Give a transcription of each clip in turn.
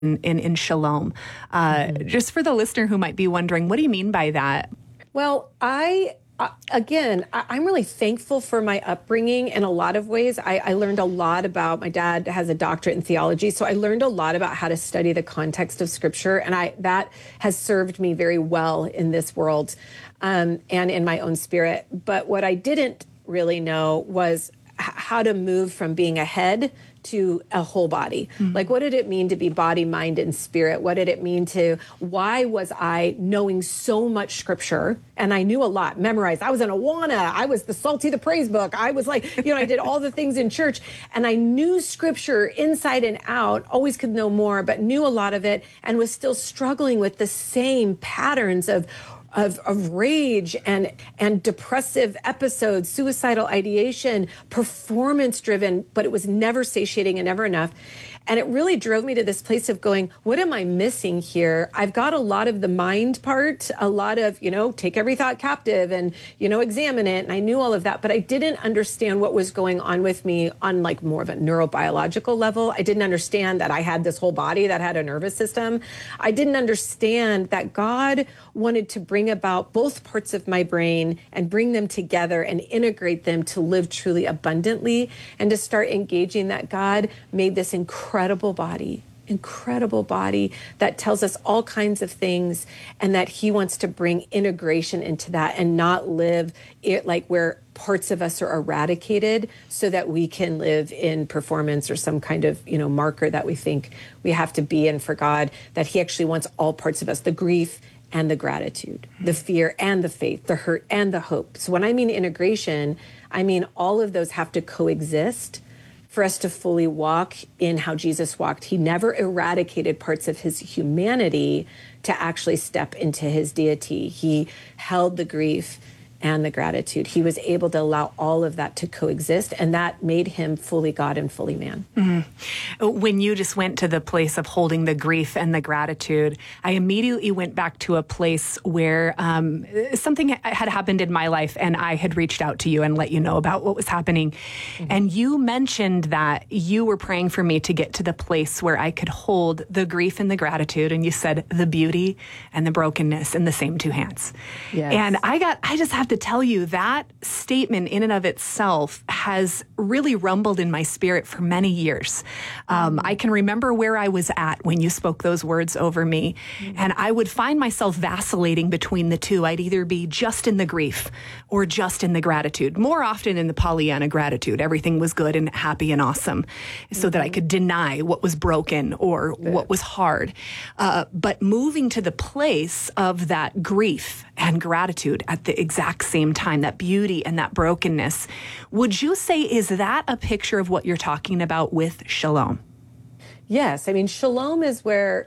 in shalom. Just for the listener who might be wondering, what do you mean by that? Well, I'm really thankful for my upbringing in a lot of ways. I learned a lot about, my dad has a doctorate in theology, so I learned a lot about how to study the context of Scripture, and that has served me very well in this world and in my own spirit. But what I didn't really know was how to move from being a head to a whole body. Like, what did it mean to be body, mind, and spirit? What did it mean why was I knowing so much Scripture? And I knew a lot, memorized. I was an Awana. I was the Salty the Praise Book. I was like, I did all the things in church. And I knew Scripture inside and out, always could know more, but knew a lot of it and was still struggling with the same patterns of rage and depressive episodes, suicidal ideation, performance driven, but it was never satiating and never enough. And it really drove me to this place of going, what am I missing here? I've got a lot of the mind part, a lot of, take every thought captive and, examine it. And I knew all of that, but I didn't understand what was going on with me on like more of a neurobiological level. I didn't understand that I had this whole body that had a nervous system. I didn't understand that God wanted to bring about both parts of my brain and bring them together and integrate them to live truly abundantly and to start engaging that God made this incredible body that tells us all kinds of things, and that he wants to bring integration into that and not live it like where parts of us are eradicated so that we can live in performance or some kind of, marker that we think we have to be in for God, that he actually wants all parts of us, the grief and the gratitude, the fear and the faith, the hurt and the hope. So when I mean integration, I mean all of those have to coexist for us to fully walk in how Jesus walked. He never eradicated parts of his humanity to actually step into his deity. He held the grief and the gratitude. He was able to allow all of that to coexist, and that made him fully God and fully man. When you just went to the place of holding the grief and the gratitude, I immediately went back to a place where something had happened in my life, and I had reached out to you and let you know about what was happening. And you mentioned that you were praying for me to get to the place where I could hold the grief and the gratitude, and you said the beauty and the brokenness in the same two hands. Yes. And I just have to tell you, that statement in and of itself has really rumbled in my spirit for many years. I can remember where I was at when you spoke those words over me, and I would find myself vacillating between the two. I'd either be just in the grief or just in the gratitude, more often in the Pollyanna gratitude. Everything was good and happy and awesome, so that I could deny what was broken or what was hard. But moving to the place of that grief and gratitude at the exact same time, that beauty and that brokenness, would you say, is that a picture of what you're talking about with shalom? Yes. Shalom is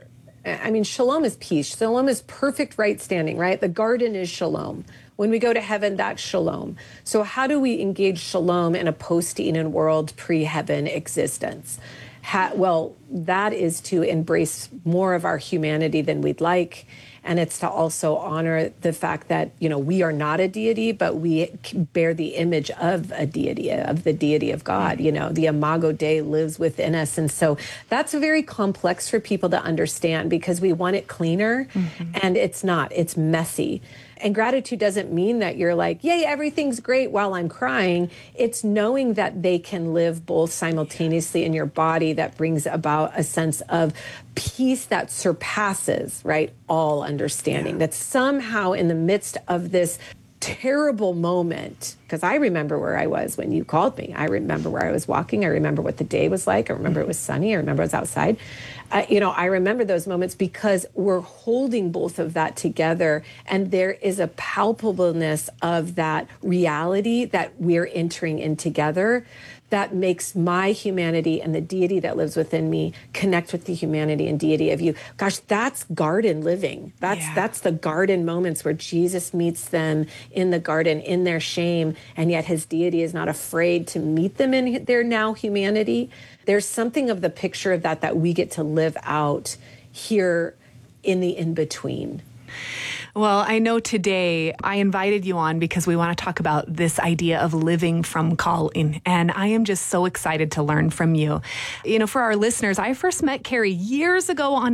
shalom is peace. Shalom is perfect right standing, right? The garden is shalom. When we go to heaven, that's shalom. So how do we engage shalom in a post-Eden world, pre-heaven existence? Well, that is to embrace more of our humanity than we'd like. And it's to also honor the fact that, we are not a deity, but we bear the image of a deity, of the deity of God. The Imago Dei lives within us. And so that's very complex for people to understand, because we want it cleaner, and it's not. It's messy. And gratitude doesn't mean that you're like, yay, everything's great while I'm crying. It's knowing that they can live both simultaneously in your body, that brings about a sense of peace that surpasses, right, all understanding. That somehow in the midst of this terrible moment, because I remember where I was when you called me. I remember where I was walking. I remember what the day was like. I remember it was sunny. I remember I was outside. I remember those moments because we're holding both of that together, and there is a palpableness of that reality that we're entering in together that makes my humanity and the deity that lives within me connect with the humanity and deity of you. Gosh, that's garden living. That's the garden moments where Jesus meets them in the garden in their shame, and yet his deity is not afraid to meet them in their now humanity. There's something of the picture of that we get to live out here in the in-between. Well, I know today I invited you on because we want to talk about this idea of living from calling. And I am just so excited to learn from you. You know, for our listeners, I first met Carrie years ago on